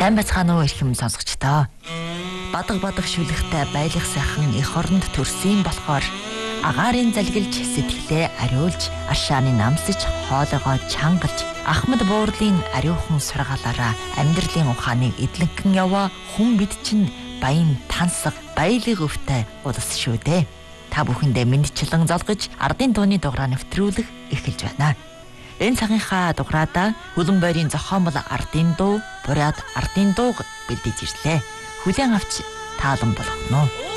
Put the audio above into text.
Сайн бацгаана уу эрхэм сонсогчдоо. Бадаг шүлэгтэй байлах сайхан эх оронд төрсөн болохоор агаарын залгилж сэтгэлээ ариулж аршааны намсаж хоолойгоо чангалж Ахмад буурлын ариухан сургаалаараа амьдралын ухааныг эдлэнхэн яваа хүн бид чинь баян тансаг баялаг өвтэй улс шүү дээ. Та бүхэндээ мэндчлэн золгож ардын дууны дугаараа нэвтрүүлэх эхэлж байна. Энэ цагийнхаа дугаараада хөлөн бойрын зохион бол ардын дуу, бураад ардын дууг бэлдэж ирлээ. Хүлээн авч таалан болгоно.